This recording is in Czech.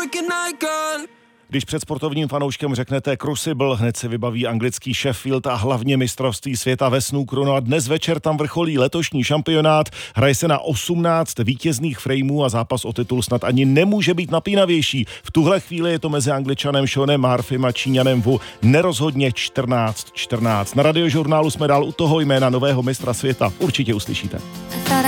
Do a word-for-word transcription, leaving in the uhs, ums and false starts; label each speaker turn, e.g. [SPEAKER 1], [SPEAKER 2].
[SPEAKER 1] Když před sportovním fanouškem řeknete Crucible, hned se vybaví anglický Sheffield a hlavně mistrovství světa ve snookeru. No a dnes večer tam vrcholí letošní šampionát. Hraje se na osmnáct vítězných frameů a zápas o titul snad ani nemůže být napínavější. V tuhle chvíli je to mezi Angličanem Seanem Murphym a Číňanem Wu nerozhodně čtrnáct čtrnáct. Na Radiožurnálu jsme dál u toho, jména nového mistra světa určitě uslyšíte.